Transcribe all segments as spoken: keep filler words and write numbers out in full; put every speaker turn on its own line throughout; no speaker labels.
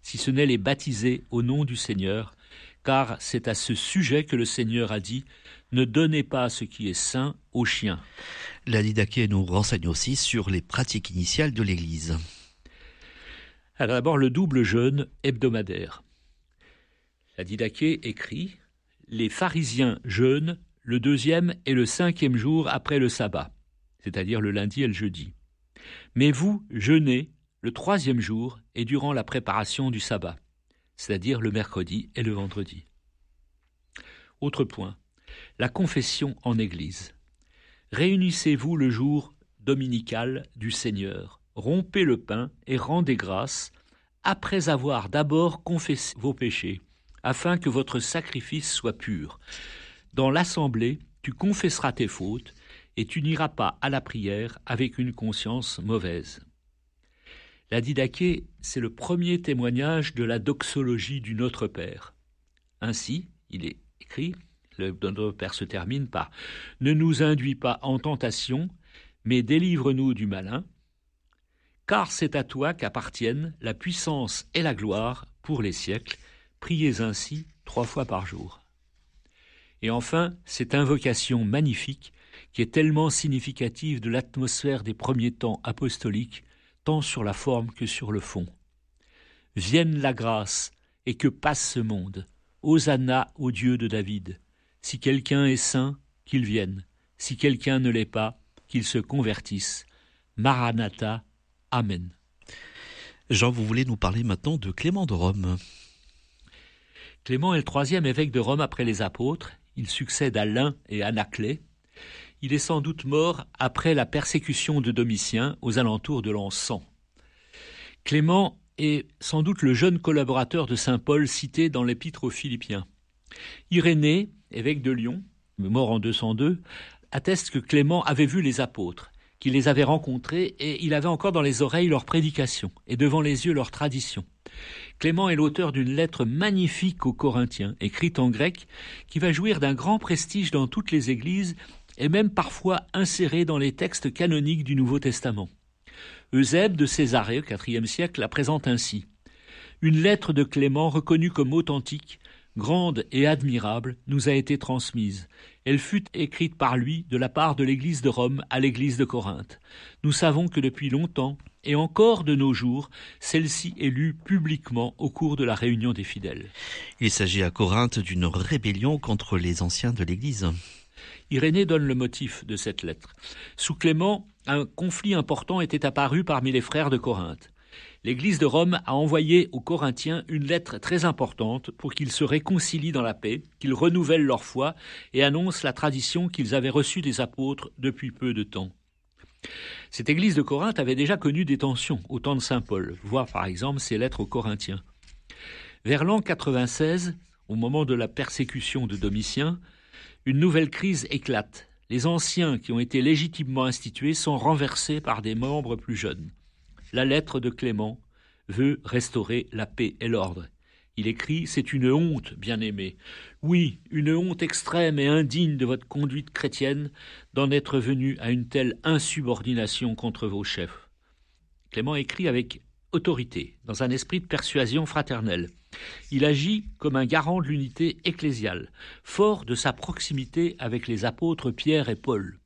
si ce n'est les baptiser au nom du Seigneur, car c'est à ce sujet que le Seigneur a dit « Ne donnez pas ce qui est saint aux chiens ».
La Didaché nous renseigne aussi sur les pratiques initiales de l'Église.
Alors d'abord, le double jeûne hebdomadaire. La Didaché écrit « Les pharisiens jeûnent le deuxième et le cinquième jour après le sabbat, c'est-à-dire le lundi et le jeudi. Mais vous jeûnez le troisième jour et durant la préparation du sabbat, c'est-à-dire le mercredi et le vendredi. » Autre point, la confession en Église. Réunissez-vous le jour dominical du Seigneur, rompez le pain et rendez grâce, après avoir d'abord confessé vos péchés, afin que votre sacrifice soit pur. Dans l'assemblée, tu confesseras tes fautes et tu n'iras pas à la prière avec une conscience mauvaise. La Didaché, c'est le premier témoignage de la doxologie du Notre Père. Ainsi, il est écrit, le Notre Père se termine par « Ne nous induis pas en tentation, mais délivre-nous du malin, car c'est à toi qu'appartiennent la puissance et la gloire pour les siècles. Priez ainsi trois fois par jour. » Et enfin, cette invocation magnifique qui est tellement significative de l'atmosphère des premiers temps apostoliques, tant sur la forme que sur le fond. Vienne la grâce et que passe ce monde. Hosanna au Dieu de David. Si quelqu'un est saint, qu'il vienne. Si quelqu'un ne l'est pas, qu'il se convertisse. Maranatha. Amen.
Jean, vous voulez nous parler maintenant de Clément de Rome.
Clément est le troisième évêque de Rome après les apôtres. Il succède à Lin et Anaclée. Il est sans doute mort après la persécution de Domitien aux alentours de l'an cent. Clément est sans doute le jeune collaborateur de saint Paul cité dans l'épître aux Philippiens. Irénée, évêque de Lyon, mort en deux cent deux, atteste que Clément avait vu les apôtres, qu'il les avait rencontrés et il avait encore dans les oreilles leurs prédications et devant les yeux leurs traditions. Clément est l'auteur d'une lettre magnifique aux Corinthiens, écrite en grec, qui va jouir d'un grand prestige dans toutes les églises et même parfois insérée dans les textes canoniques du Nouveau Testament. Eusèbe de Césarée, au quatrième siècle, la présente ainsi. Une lettre de Clément reconnue comme authentique, grande et admirable, nous a été transmise. Elle fut écrite par lui de la part de l'Église de Rome à l'Église de Corinthe. Nous savons que depuis longtemps, et encore de nos jours, celle-ci est lue publiquement au cours de la réunion des fidèles.
Il s'agit à Corinthe d'une rébellion contre les anciens de l'Église.
Irénée donne le motif de cette lettre. Sous Clément, un conflit important était apparu parmi les frères de Corinthe. L'Église de Rome a envoyé aux Corinthiens une lettre très importante pour qu'ils se réconcilient dans la paix, qu'ils renouvellent leur foi et annoncent la tradition qu'ils avaient reçue des apôtres depuis peu de temps. Cette Église de Corinthe avait déjà connu des tensions au temps de saint Paul, voir par exemple ses lettres aux Corinthiens. Vers l'an quatre-vingt-seize, au moment de la persécution de Domitien, une nouvelle crise éclate. Les anciens qui ont été légitimement institués sont renversés par des membres plus jeunes. La lettre de Clément veut restaurer la paix et l'ordre. Il écrit « C'est une honte, bien-aimés. Oui, une honte extrême et indigne de votre conduite chrétienne d'en être venu à une telle insubordination contre vos chefs. » Clément écrit avec autorité, dans un esprit de persuasion fraternelle. Il agit comme un garant de l'unité ecclésiale, fort de sa proximité avec les apôtres Pierre et Paul.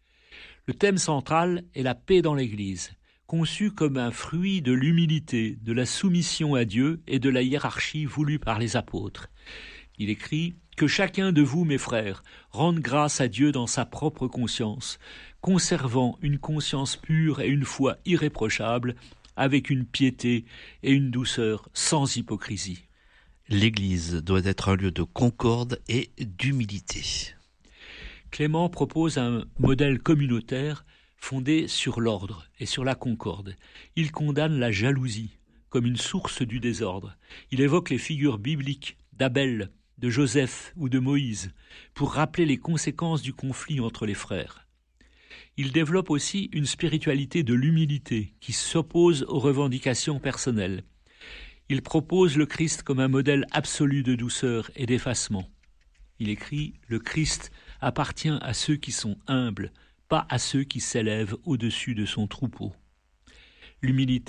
Le thème central est la paix dans l'Église, conçu comme un fruit de l'humilité, de la soumission à Dieu et de la hiérarchie voulue par les apôtres. Il écrit « Que chacun de vous, mes frères, rende grâce à Dieu dans sa propre conscience, conservant une conscience pure et une foi irréprochable, avec une piété et une douceur sans hypocrisie. »
L'Église doit être un lieu de concorde et d'humilité.
Clément propose un modèle communautaire fondé sur l'ordre et sur la concorde. Il condamne la jalousie comme une source du désordre. Il évoque les figures bibliques d'Abel, de Joseph ou de Moïse pour rappeler les conséquences du conflit entre les frères. Il développe aussi une spiritualité de l'humilité qui s'oppose aux revendications personnelles. Il propose le Christ comme un modèle absolu de douceur et d'effacement. Il écrit « Le Christ appartient à ceux qui sont humbles, pas à ceux qui s'élèvent au-dessus de son troupeau. » L'humilité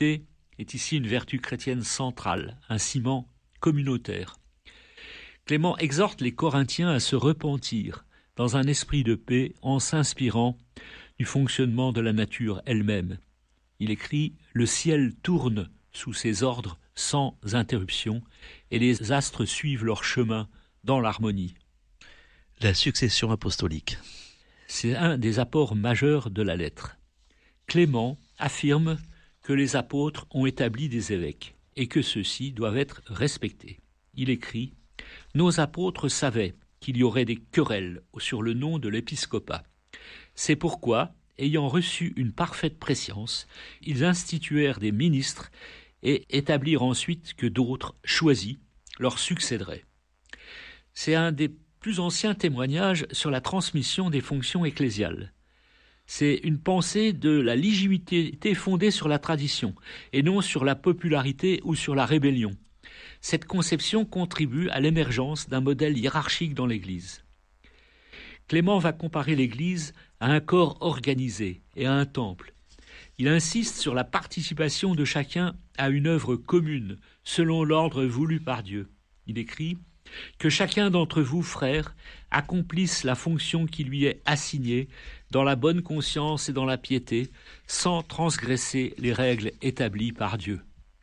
est ici une vertu chrétienne centrale, un ciment communautaire. Clément exhorte les Corinthiens à se repentir dans un esprit de paix en s'inspirant du fonctionnement de la nature elle-même. Il écrit « Le ciel tourne sous ses ordres sans interruption et les astres suivent leur chemin dans l'harmonie. »
La succession apostolique.
C'est un des apports majeurs de la lettre. Clément affirme que les apôtres ont établi des évêques et que ceux-ci doivent être respectés. Il écrit « Nos apôtres savaient qu'il y aurait des querelles sur le nom de l'épiscopat. C'est pourquoi, ayant reçu une parfaite prescience, ils instituèrent des ministres et établirent ensuite que d'autres, choisis, leur succéderaient. » C'est un des plus anciens témoignages sur la transmission des fonctions ecclésiales. C'est une pensée de la légitimité fondée sur la tradition et non sur la popularité ou sur la rébellion. Cette conception contribue à l'émergence d'un modèle hiérarchique dans l'Église. Clément va comparer l'Église à un corps organisé et à un temple. Il insiste sur la participation de chacun à une œuvre commune, selon l'ordre voulu par Dieu. Il écrit « Que chacun d'entre vous, frères, accomplisse la fonction qui lui est assignée dans la bonne conscience et dans la piété, sans transgresser les règles établies par Dieu. »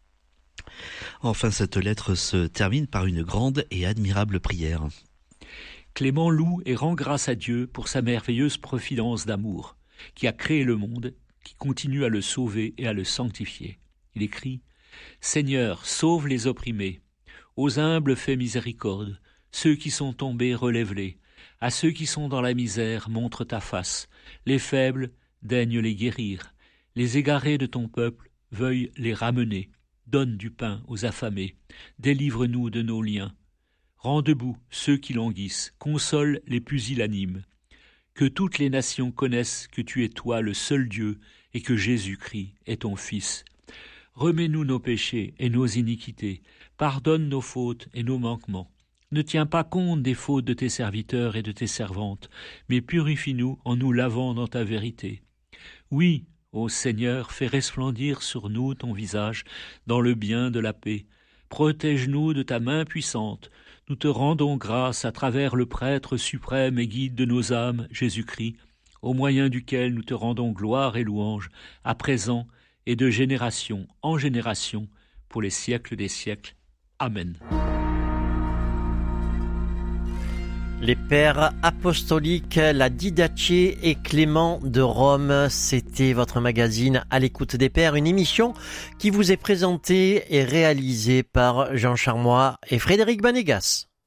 Enfin, cette lettre se termine par une grande et admirable prière.
Clément loue et rend grâce à Dieu pour sa merveilleuse providence d'amour, qui a créé le monde, qui continue à le sauver et à le sanctifier. Il écrit « Seigneur, sauve les opprimés. Aux humbles fais miséricorde. Ceux qui sont tombés, relève-les. À ceux qui sont dans la misère, montre ta face. Les faibles, daigne les guérir. Les égarés de ton peuple, veuille les ramener. Donne du pain aux affamés. Délivre-nous de nos liens. Rends debout ceux qui languissent. Console les pusillanimes. Que toutes les nations connaissent que tu es toi le seul Dieu et que Jésus-Christ est ton Fils. Remets-nous nos péchés et nos iniquités. Pardonne nos fautes et nos manquements. Ne tiens pas compte des fautes de tes serviteurs et de tes servantes, mais purifie-nous en nous lavant dans ta vérité. Oui, ô Seigneur, fais resplendir sur nous ton visage dans le bien de la paix. Protège-nous de ta main puissante. Nous te rendons grâce à travers le prêtre suprême et guide de nos âmes, Jésus-Christ, au moyen duquel nous te rendons gloire et louange, à présent et de génération en génération, pour les siècles des siècles. Amen.
Les pères apostoliques, la Didache et Clément de Rome, c'était votre magazine À l'écoute des pères, une émission qui vous est présentée et réalisée par Jean Charmois et Frédéric Banégas.